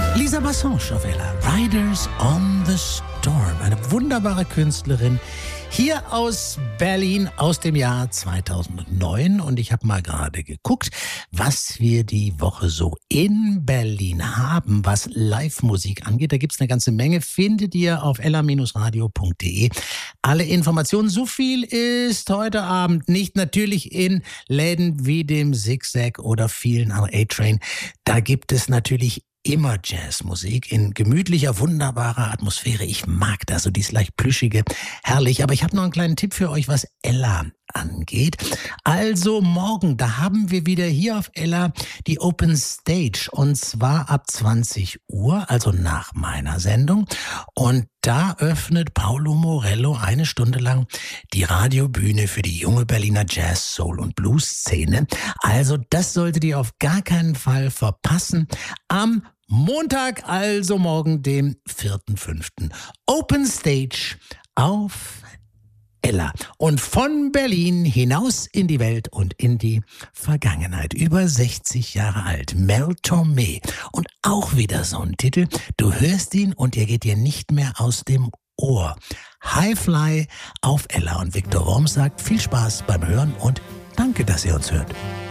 Lisa Bassange auf Ella. Riders on the Storm. Eine wunderbare Künstlerin. Hier aus Berlin aus dem Jahr 2009. Und ich habe mal gerade geguckt, was wir die Woche so in Berlin haben, was Live-Musik angeht. Da gibt's eine ganze Menge. Findet ihr auf ella-radio.de alle Informationen. So viel ist heute Abend nicht. Natürlich in Läden wie dem Zigzag oder vielen A-Train. Da gibt es natürlich immer Jazzmusik in gemütlicher, wunderbarer Atmosphäre. Ich mag das, so dieses leicht plüschige, herrlich. Aber ich habe noch einen kleinen Tipp für euch, was Ella angeht. Also morgen, da haben wir wieder hier auf Ella die Open Stage und zwar ab 20 Uhr, also nach meiner Sendung. Und da öffnet Paolo Morello eine Stunde lang die Radiobühne für die junge Berliner Jazz, Soul und Blues-Szene. Also das solltet ihr auf gar keinen Fall verpassen. Am Montag, also morgen, dem 4.5. Open Stage auf Ella. Und von Berlin hinaus in die Welt und in die Vergangenheit. Über 60 Jahre alt. Mel Torme. Und auch wieder so ein Titel. Du hörst ihn und er geht dir nicht mehr aus dem Ohr. High Fly auf Ella. Und Viktor Worm sagt viel Spaß beim Hören und danke, dass ihr uns hört.